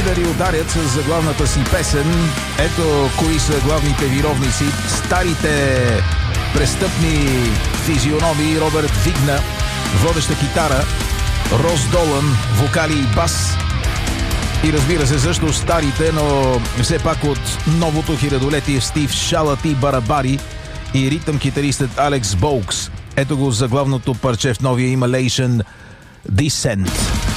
лидери ударят с заглавната си песен. Ето кои са главните виновници. Старите престъпни физиономии: Робърт Вигна, водеща китара, Рос Долан, вокали и бас. И разбира се, също старите, но все пак от новото хилядолетие Стив Шалати барабари и ритъм китаристът Алекс Боукс. Ето го заглавното парче в новия Immolation Descent.